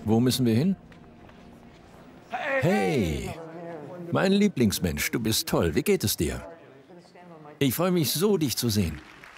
Wo müssen wir hin? Hey, mein Lieblingsmensch, du bist toll. Wie geht es dir? Ich freue mich so, dich zu sehen.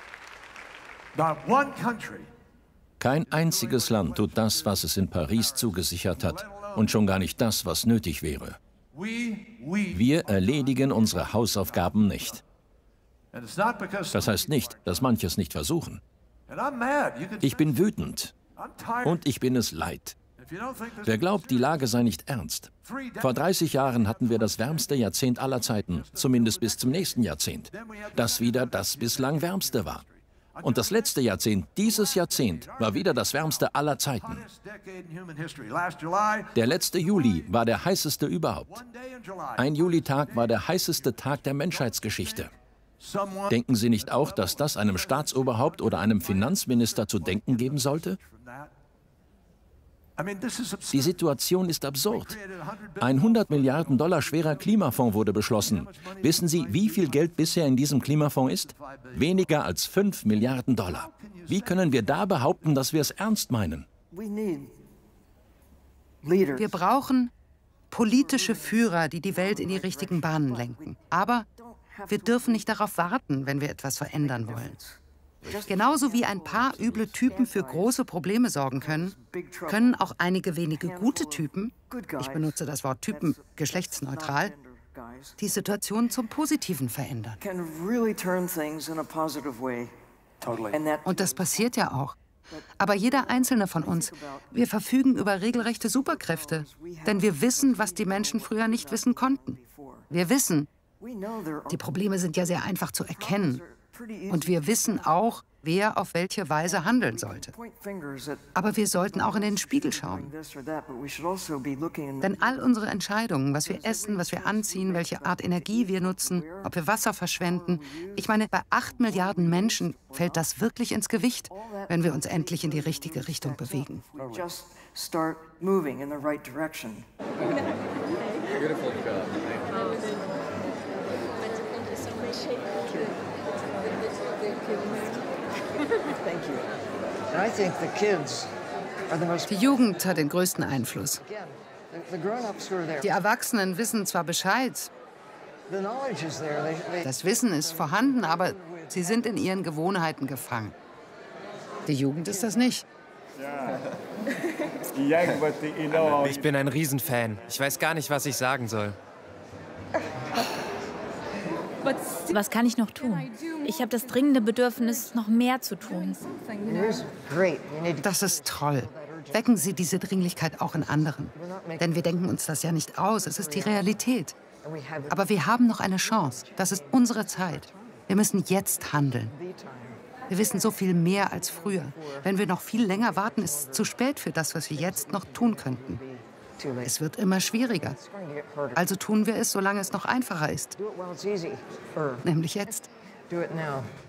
Kein einziges Land tut das, was es in Paris zugesichert hat. Und schon gar nicht das, was nötig wäre. Wir erledigen unsere Hausaufgaben nicht. Das heißt nicht, dass manche es nicht versuchen. Ich bin wütend. Und ich bin es leid. Wer glaubt, die Lage sei nicht ernst? Vor 30 Jahren hatten wir das wärmste Jahrzehnt aller Zeiten, zumindest bis zum nächsten Jahrzehnt, das wieder das bislang wärmste war. Und das letzte Jahrzehnt, dieses Jahrzehnt, war wieder das wärmste aller Zeiten. Der letzte Juli war der heißeste überhaupt. Ein Julitag war der heißeste Tag der Menschheitsgeschichte. Denken Sie nicht auch, dass das einem Staatsoberhaupt oder einem Finanzminister zu denken geben sollte? Die Situation ist absurd. Ein 100 Milliarden Dollar schwerer Klimafonds wurde beschlossen. Wissen Sie, wie viel Geld bisher in diesem Klimafonds ist? Weniger als 5 Milliarden Dollar. Wie können wir da behaupten, dass wir es ernst meinen? Wir brauchen politische Führer, die die Welt in die richtigen Bahnen lenken. Aber wir dürfen nicht darauf warten, wenn wir etwas verändern wollen. Genauso wie ein paar üble Typen für große Probleme sorgen können, können auch einige wenige gute Typen, ich benutze das Wort Typen geschlechtsneutral, die Situation zum Positiven verändern. Und das passiert ja auch. Aber jeder einzelne von uns, wir verfügen über regelrechte Superkräfte, denn wir wissen, was die Menschen früher nicht wissen konnten. Wir wissen, die Probleme sind ja sehr einfach zu erkennen. Und wir wissen auch, wer auf welche Weise handeln sollte. Aber wir sollten auch in den Spiegel schauen. Denn all unsere Entscheidungen, was wir essen, was wir anziehen, welche Art Energie wir nutzen, ob wir Wasser verschwenden, ich meine, bei 8 Milliarden Menschen fällt das wirklich ins Gewicht, wenn wir uns endlich in die richtige Richtung bewegen. Die Jugend hat den größten Einfluss. Die Erwachsenen wissen zwar Bescheid, das Wissen ist vorhanden, aber sie sind in ihren Gewohnheiten gefangen. Die Jugend ist das nicht. Ich bin ein Riesenfan. Ich weiß gar nicht, was ich sagen soll. Was kann ich noch tun? Ich habe das dringende Bedürfnis, noch mehr zu tun. Das ist toll. Wecken Sie diese Dringlichkeit auch in anderen. Denn wir denken uns das ja nicht aus, es ist die Realität. Aber wir haben noch eine Chance. Das ist unsere Zeit. Wir müssen jetzt handeln. Wir wissen so viel mehr als früher. Wenn wir noch viel länger warten, ist es zu spät für das, was wir jetzt noch tun könnten. Es wird immer schwieriger. Also tun wir es, solange es noch einfacher ist. Nämlich jetzt. Do it now.